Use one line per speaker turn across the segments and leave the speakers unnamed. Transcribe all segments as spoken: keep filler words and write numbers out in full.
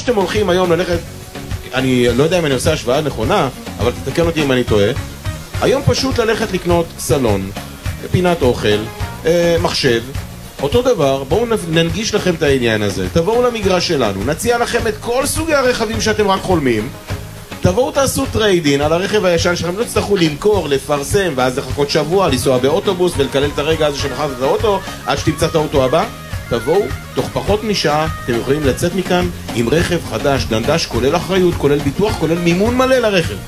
שאתם הולכים היום ללכת, אני לא יודע אם אני עושה השוואה נכונה, אבל תתקן אותי אם אני טועה, היום פשוט ללכת לקנות סלון, פינת אוכל, אה, מחשב, אותו דבר, בואו ננגיש לכם את העניין הזה, תבואו למגרש שלנו, נציע לכם את כל סוגי הרכבים שאתם רק חולמים, תבואו תעשו טריידין על הרכב הישן שלכם, לא תצטרכו למכור, לפרסם, ואז לחכות שבוע, לנסוע באוטובוס ולקלל את הרגע הזה שמחרת את האוטו, עד שתמצא את האוטו הבא. תבואו, תוך פחות משעה, אתם יכולים לצאת מכאן עם רכב חדש, דנדש, כולל אחריות, כולל ביטוח, כולל מימון מלא לרכב.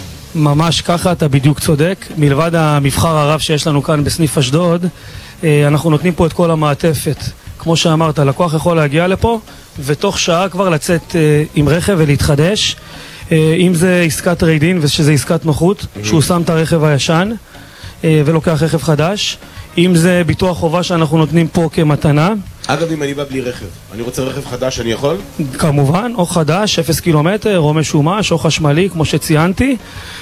ממש ככה, אתה בדיוק צודק. מלבד המבחר הרב שיש לנו כאן בסניף אשדוד, אנחנו נותנים פה את כל המעטפת. כמו שאמרת, לקוח יכול להגיע לפה, ותוך שעה כבר לצאת עם רכב ולהתחדש. אם זה עסקת טריידין, ושזה עסקת נוחות, שהוא שם את הרכב הישן ולוקח רכב חדש. אם זה ביטוח חובה שאנחנו נותנים פה כמתנה.
אגב, אם אני בא בלי רכב, אני רוצה רכב חדש, אני יכול?
כמובן, או חדש, אפס קילומטר, או משומש, או חשמלי, כמו שציינתי.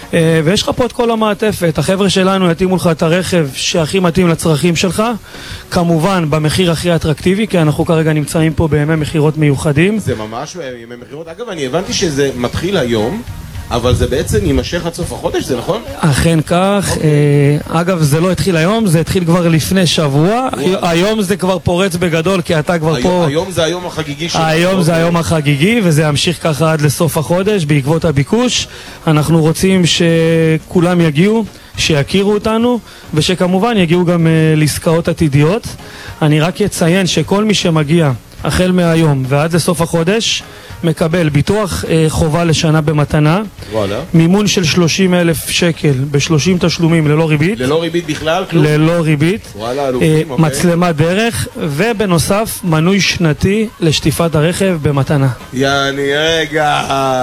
ויש לך פה את כל המעטפת. החבר'ה שלנו יתאימו לך את הרכב שהכי מתאים לצרכים שלך. כמובן, במחיר הכי אטרקטיבי, כי אנחנו כרגע נמצאים פה בימי מחירות מיוחדים.
זה ממש בימי מחירות. אגב, אני הבנתי שזה מתחיל היום, אבל זה בעצם יימשך עד סוף החודש, זה נכון?
אכן כך. אגב, זה לא התחיל היום, זה התחיל כבר לפני שבוע. היום זה כבר פורץ בגדול, כי אתה כבר פה...
היום זה היום החגיגי שלנו.
היום זה היום החגיגי, וזה ימשיך ככה עד לסוף החודש, בעקבות הביקוש. אנחנו רוצים שכולם יגיעו, שיכירו אותנו, ושכמובן יגיעו גם לעסקאות עתידיות. אני רק אציין שכל מי שמגיע החל מהיום ועד לסוף החודש מקבל ביטוח אה, חובה לשנה במתנה.
וואלה.
מימון של שלושים אלף שקל ב-שלושים תשלומים ללא ריבית.
ללא ריבית בכלל? כלום?
ללא ריבית.
וואלה, אלופים,
אה,
אוקיי.
מצלמת דרך, ובנוסף מנוי שנתי לשטיפת הרכב במתנה.
יעני, רגע,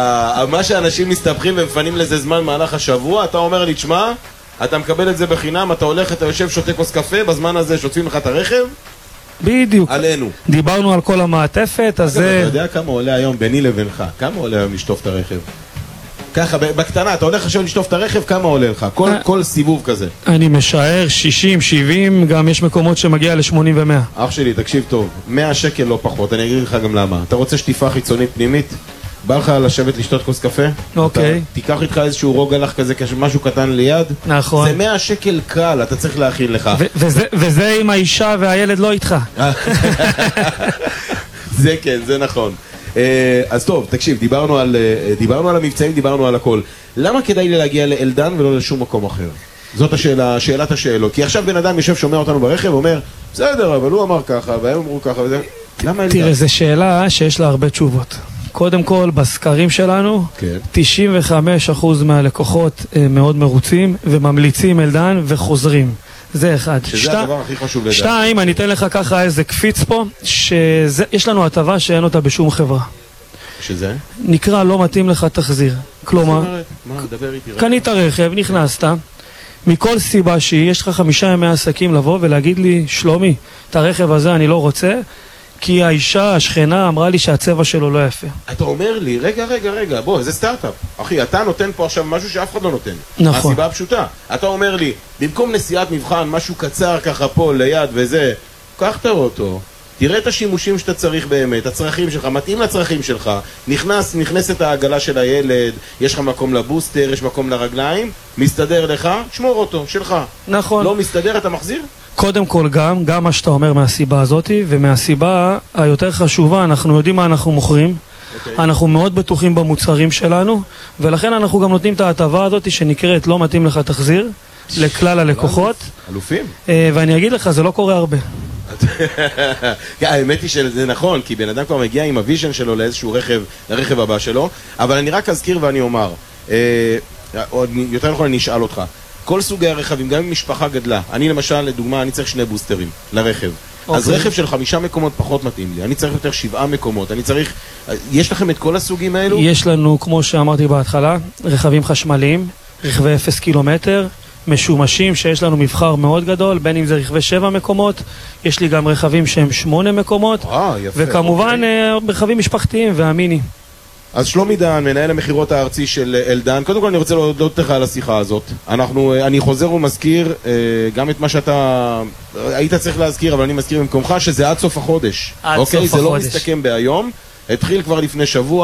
מה שאנשים מסתבכים ומפנים לזה זמן מהלך השבוע, אתה אומר לי, תשמע, אתה מקבל את זה בחינם, אתה הולך, אתה יושב, שותה כוס קפה, בזמן הזה שוטפים לך את הרכב?
בדיוק.
עלינו.
דיברנו על כל המעטפת, אז זה...
אתה יודע כמה עולה היום ביני לבינך? כמה עולה היום לשטוף את הרכב? ככה, בקטנה, אתה הולך עכשיו לשטוף את הרכב, כמה עולה לך? כל, כל סיבוב כזה.
אני משער שישים, שבעים, גם יש מקומות שמגיע ל-שמונים ומאה.
אח שלי, תקשיב טוב, מאה שקל לא פחות, אני אגיד לך גם למה. אתה רוצה שטיפה חיצונית פנימית? בא לך לשבת לשתות כוס קפה?
אוקיי.
תיקח איתך איזשהו רוגלח כזה, משהו קטן ליד.
נכון.
זה מאה שקל קל, אתה צריך להכין לך.
וזה עם האישה והילד לא איתך.
זה כן, זה נכון. אז טוב, תקשיב, דיברנו על, דיברנו על המבצעים, דיברנו על הכל. למה כדאי לי להגיע לאלדן ולא לשום מקום אחר? זאת השאלה, שאלת השאלות. כי עכשיו בן אדם יושב, שומע אותנו ברכב, אומר, בסדר, אבל הוא אמר ככה, והם אמרו ככה, וזה... למה אלדן?
תראה, זו שאלה שיש לה הרבה תשובות. קודם כל, בסקרים שלנו, כן. תשעים וחמישה אחוז מהלקוחות מאוד מרוצים, וממליצים אלדן וחוזרים. זה אחד.
שזה
שת...
הדבר הכי חשוב לדעת.
שתיים, אני אתן לך ככה איזה קפיץ פה, שיש לנו הטבה שאין אותה בשום חברה.
שזה?
נקרא לא מתאים לך תחזיר. כלומר,
מה, דבר איתי רכב.
קנית רכב, נכנסת, מכל סיבה שהיא, יש לך חמישה ימי עסקים לבוא ולהגיד לי, שלומי, את הרכב הזה אני לא רוצה, כי האישה, השכנה, אמרה לי שהצבע שלו לא יפה.
אתה אומר לי, רגע, רגע, רגע, בוא, זה סטארט-אפ. אחי, אתה נותן פה עכשיו משהו שאף אחד לא נותן.
נכון.
הסיבה הפשוטה. אתה אומר לי, במקום נסיעת מבחן, משהו קצר ככה פה ליד וזה, קח את האוטו, תראה את השימושים שאתה צריך באמת, הצרכים שלך, מתאים לצרכים שלך, נכנס, נכנסת העגלה של הילד, יש לך מקום לבוסטר, יש מקום לרגליים, מסתדר לך, שמור אותו, שלך.
נכון.
לא מסתדר, אתה מחזיר?
קודם כל גם, גם מה שאתה אומר מהסיבה הזאת, ומהסיבה היותר חשובה, אנחנו יודעים מה אנחנו מוכרים, okay. אנחנו מאוד בטוחים במוצרים שלנו, ולכן אנחנו גם נותנים את ההטבה הזאת שנקראת לא מתאים לך תחזיר, לכלל הלקוחות.
אלופים.
ואני אגיד לך, זה לא קורה הרבה.
האמת היא שזה נכון, כי בן אדם כבר מגיע עם הוויז'ן שלו לאיזשהו רכב, לרכב הבא שלו, אבל אני רק אזכיר ואני אומר, יותר נכון אני אשאל אותך, כל סוגי הרכבים, גם אם משפחה גדלה, אני למשל, לדוגמה, אני צריך שני בוסטרים לרכב. אז רכב של חמישה מקומות פחות מתאים לי, אני צריך יותר שבעה מקומות, אני צריך... יש לכם את כל הסוגים האלו?
יש לנו, כמו שאמרתי בהתחלה, רכבים חשמליים, רכבי אפס קילומטר, משומשים שיש לנו מבחר מאוד גדול, בין אם זה רכבי שבע מקומות, יש לי גם רכבים שהם שמונה מקומות,
אה, יפה,
וכמובן
אוקיי.
רכבים משפחתיים והמיני.
אז שלומי דן, מנהל המחירות הארצי של אלדן, קודם כל אני רוצה להודות לך על השיחה הזאת. אנחנו, אני חוזר ומזכיר גם את מה שאתה היית צריך להזכיר, אבל אני מזכיר במקומך שזה עד סוף החודש.
עד
אוקיי?
סוף
זה
החודש.
לא מסתכם בהיום, התחיל כבר לפני שבוע.